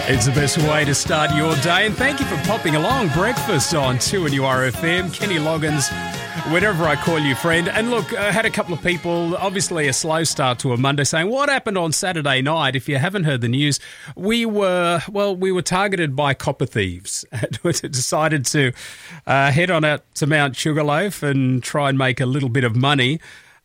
It's the best way to start your day, and thank you for popping along. Breakfast on 2NURFM. Kenny Loggins, whenever I call you friend. And look, I had a couple of people, obviously a slow start to a Monday, saying, what happened on Saturday night? If you haven't heard the news, we were targeted by copper thieves. We decided to head on out to Mount Sugarloaf and try and make a little bit of money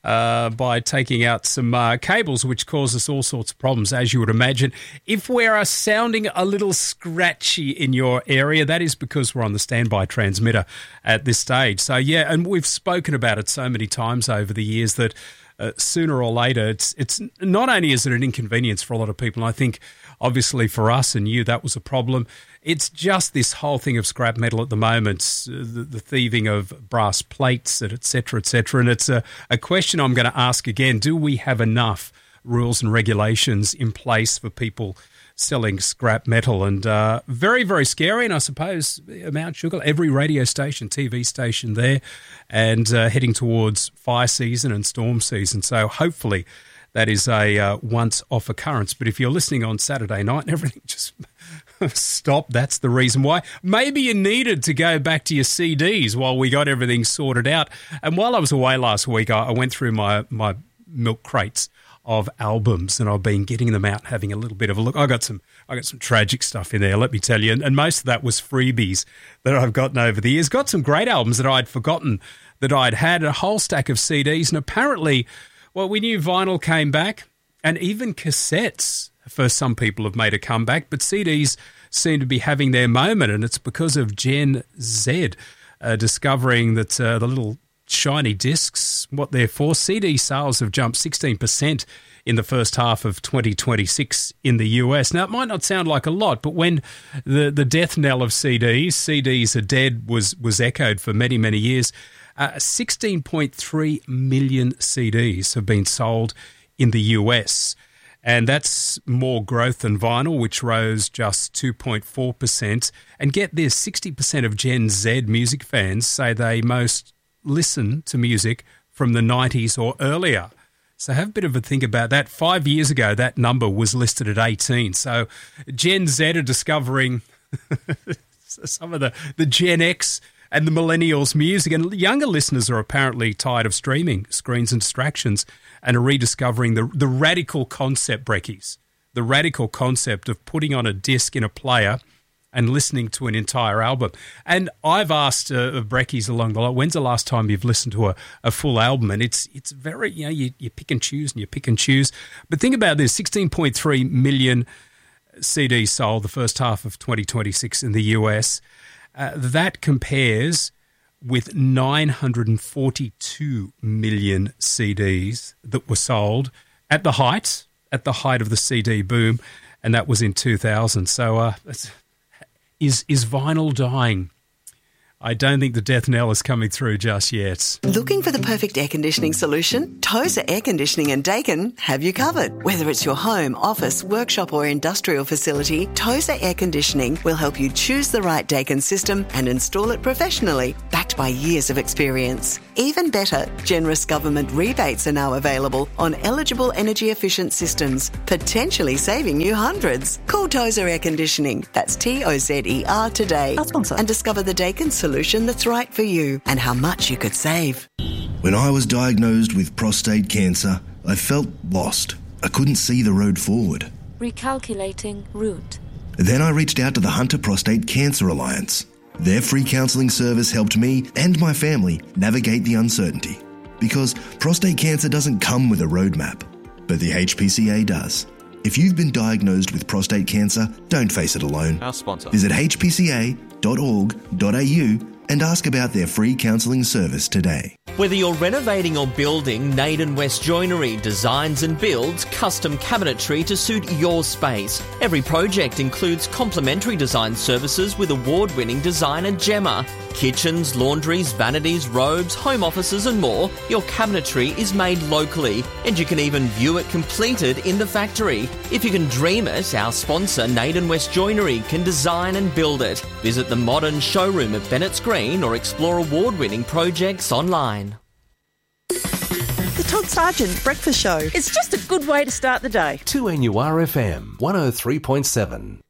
by taking out some cables, which cause us all sorts of problems, as you would imagine. If we are sounding a little scratchy in your area, that is because we're on the standby transmitter at this stage. So, yeah, and we've spoken about it so many times over the years that sooner or later, it's not only is it an inconvenience for a lot of people, and I think obviously for us and you that was a problem, it's just this whole thing of scrap metal at the moment, the thieving of brass plates, et cetera, and it's a question I'm going to ask again. Do we have enough rules and regulations in place for people selling scrap metal? And very, very scary. And I suppose Mount Sugar, every radio station, TV station there, and heading towards fire season and storm season. So hopefully that is a once-off occurrence. But if you're listening on Saturday night and everything just stop, that's the reason why. Maybe you needed to go back to your CDs while we got everything sorted out. And while I was away last week, I went through my milk crates of albums, and I've been getting them out, having a little bit of a look. I got some tragic stuff in there, let me tell you, and most of that was freebies that I've gotten over the years. Got some great albums that I'd forgotten that I'd had, a whole stack of CDs, and apparently, well, we knew vinyl came back, and even cassettes for some people have made a comeback, but CDs seem to be having their moment, and it's because of Gen Z discovering that the little shiny discs, what they're for. CD sales have jumped 16% in the first half of 2026 in the US. Now, it might not sound like a lot, but when the death knell of CDs are dead, was echoed for many, many years, 16.3 million CDs have been sold in the US. And that's more growth than vinyl, which rose just 2.4%. And get this, 60% of Gen Z music fans say they most listen to music from the 90s or earlier. So have a bit of a think about that. 5 years ago, that number was listed at 18. So Gen Z are discovering some of the Gen X and the millennials' music. And younger listeners are apparently tired of streaming, screens and distractions, and are rediscovering the radical concept, Brekkies, the radical concept of putting on a disc in a player and listening to an entire album. And I've asked Brekkies along the line, when's the last time you've listened to a full album? And it's very, you pick and choose and you pick and choose. But think about this, 16.3 million CDs sold the first half of 2026 in the US. That compares with 942 million CDs that were sold at the height of the CD boom, and that was in 2000. So is vinyl dying? I don't think the death knell is coming through just yet. Looking for the perfect air conditioning solution? Tozer Air Conditioning and Dakin have you covered. Whether it's your home, office, workshop or industrial facility, Tozer Air Conditioning will help you choose the right Dakin system and install it professionally, backed by years of experience. Even better, generous government rebates are now available on eligible energy-efficient systems, potentially saving you hundreds. Call Tozer Air Conditioning, that's TOZER today, our sponsor, and discover the Dakin solution that's right for you and how much you could save. When I was diagnosed with prostate cancer, I felt lost. I couldn't see the road forward. Recalculating route. Then I reached out to the Hunter Prostate Cancer Alliance. Their free counselling service helped me and my family navigate the uncertainty. Because prostate cancer doesn't come with a roadmap, but the HPCA does. If you've been diagnosed with prostate cancer, don't face it alone. Our sponsor. Visit hpca.org.au and ask about their free counselling service today. Whether you're renovating or building, Naden West Joinery designs and builds custom cabinetry to suit your space. Every project includes complimentary design services with award-winning designer Gemma. Kitchens, laundries, vanities, robes, home offices and more. Your cabinetry is made locally and you can even view it completed in the factory. If you can dream it, our sponsor Naden West Joinery can design and build it. Visit the modern showroom at Bennett's Green or explore award-winning projects online. The Todd Sargent Breakfast Show. It's just a good way to start the day. 2NURFM 103.7.